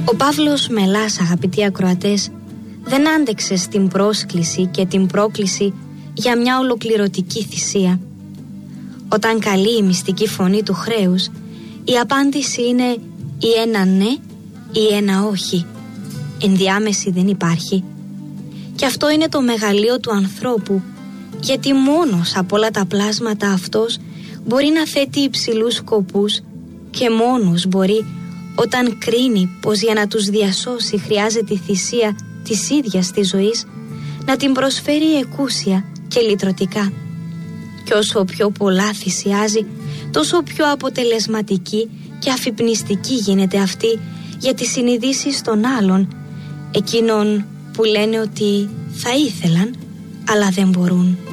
Ο Παύλος Μελάς, αγαπητοί ακροατές, δεν άντεξε στην πρόσκληση και την πρόκληση για μια ολοκληρωτική θυσία. Όταν καλεί η μυστική φωνή του χρέους, η απάντηση είναι ή ένα ναι ή ένα όχι. Ενδιάμεση δεν υπάρχει. Και αυτό είναι το μεγαλείο του ανθρώπου, γιατί μόνος από όλα τα πλάσματα αυτός μπορεί να θέτει υψηλούς σκοπούς και μόνος μπορεί, όταν κρίνει πως για να τους διασώσει χρειάζεται η θυσία της ίδιας της ζωής, να την προσφέρει εκούσια και λυτρωτικά. Και όσο πιο πολλά θυσιάζει, τόσο πιο αποτελεσματική και αφυπνιστική γίνεται αυτή για τις συνειδήσεις των άλλων, εκείνων που λένε ότι θα ήθελαν αλλά δεν μπορούν.